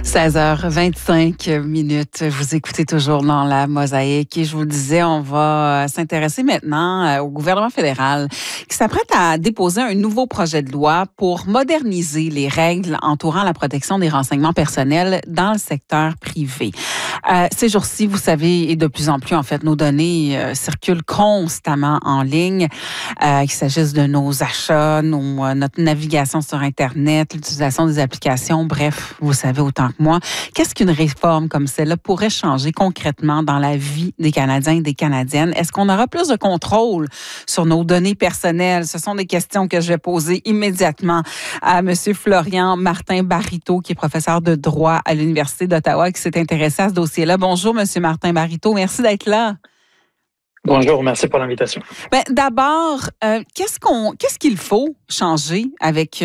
16h25. Vous écoutez toujours dans la mosaïque et je vous le disais, on va s'intéresser maintenant au gouvernement fédéral qui s'apprête à déposer un nouveau projet de loi pour moderniser les règles entourant la protection des renseignements personnels dans le secteur privé. Ces jours-ci, vous savez, et de plus en plus, en fait, nos données circulent constamment en ligne, qu'il s'agisse de nos achats, notre navigation sur Internet, l'utilisation des applications, bref, vous savez autant que moi. Qu'est-ce qu'une réforme comme celle-là pourrait changer concrètement dans la vie des Canadiens et des Canadiennes? Est-ce qu'on aura plus de contrôle sur nos données personnelles? Ce sont des questions que je vais poser immédiatement à M. Florian Martin Barito, qui est professeur de droit à l'Université d'Ottawa, qui s'est intéressé à ce dossier-là. Bonjour, M. Martin Barito. Merci d'être là. Bonjour, merci pour l'invitation. D'abord, qu'est-ce qu'il faut changer avec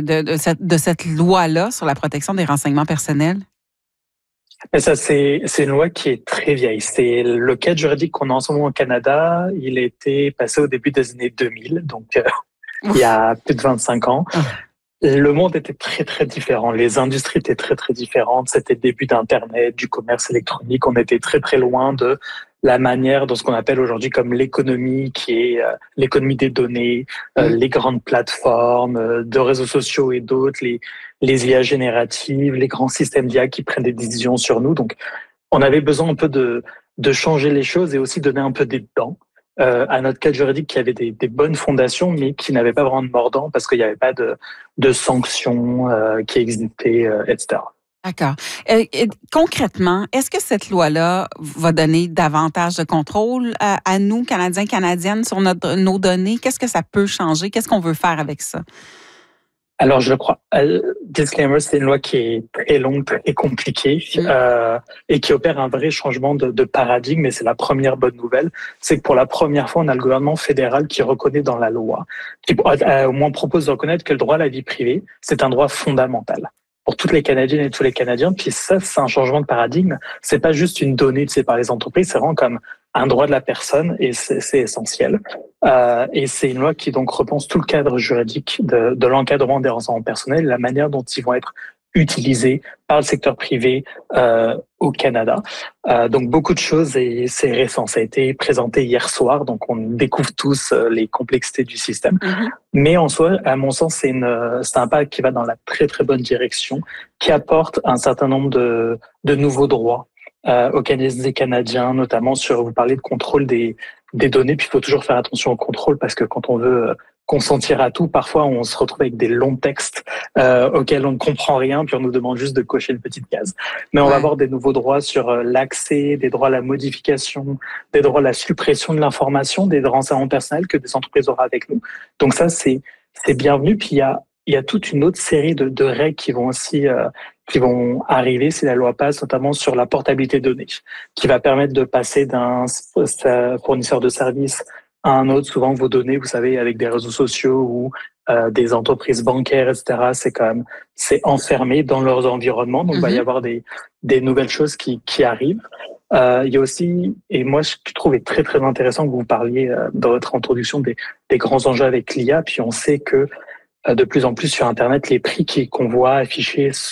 de cette loi-là sur la protection des renseignements personnels? Mais ça, c'est une loi qui est très vieille. C'est le cadre juridique qu'on a en ce moment au Canada. Il a été passé au début des années 2000, donc il y a plus de 25 ans. Le monde était très, très différent. Les industries étaient très, très différentes. C'était le début d'Internet, du commerce électronique. On était très, très loin de la manière de ce qu'on appelle aujourd'hui comme l'économie, qui est l'économie des données, les grandes plateformes de réseaux sociaux et d'autres, les IA génératives, les grands systèmes d'IA qui prennent des décisions sur nous. Donc, on avait besoin un peu de changer les choses et aussi donner un peu des dents à notre cadre juridique qui avait des bonnes fondations, mais qui n'avait pas vraiment de mordant parce qu'il n'y avait pas de sanctions qui existaient, etc. D'accord. Concrètement, est-ce que cette loi-là va donner davantage de contrôle à nous, Canadiens, Canadiennes, sur nos données? Qu'est-ce que ça peut changer? Qu'est-ce qu'on veut faire avec ça? Alors, je crois, disclaimer, c'est une loi qui est très longue et compliquée et qui opère un vrai changement de paradigme. Et c'est la première bonne nouvelle, c'est que pour la première fois, on a le gouvernement fédéral qui reconnaît dans la loi, qui au moins propose de reconnaître que le droit à la vie privée, c'est un droit fondamental pour toutes les Canadiennes et tous les Canadiens. Puis ça, c'est un changement de paradigme. C'est pas juste une donnée par les entreprises, c'est vraiment comme un droit de la personne et c'est essentiel. Et c'est une loi qui donc repense tout le cadre juridique de l'encadrement des renseignements personnels, la manière dont ils vont être utilisés par le secteur privé au Canada. Donc beaucoup de choses et c'est récent. Ça a été présenté hier soir, donc on découvre tous les complexités du système. Mais en soi, à mon sens, c'est un pas qui va dans la très très bonne direction, qui apporte un certain nombre de nouveaux droits aux Canadiens et Canadiens, notamment sur, vous parlez de contrôle des données, puis il faut toujours faire attention au contrôle parce que quand on veut consentir à tout, parfois on se retrouve avec des longs textes auxquels on ne comprend rien, puis on nous demande juste de cocher une petite case. Mais on va avoir des nouveaux droits sur l'accès, des droits à la modification, des droits à la suppression de l'information, des renseignements personnels que des entreprises auront avec nous. Donc ça, c'est bienvenu. Puis il y a toute une autre série de règles qui vont aussi qui vont arriver si la loi passe, notamment sur la portabilité de données, qui va permettre de passer d'un fournisseur de services à un autre. Souvent, vos données, vous savez, avec des réseaux sociaux ou des entreprises bancaires, etc., c'est enfermé dans leurs environnements. Donc, il va y avoir des nouvelles choses qui arrivent. Il y a aussi, et moi, ce que je trouve est très, très intéressant que vous parliez dans votre introduction des grands enjeux avec l'IA. Puis on sait que de plus en plus sur Internet, les prix qu'on voit affichés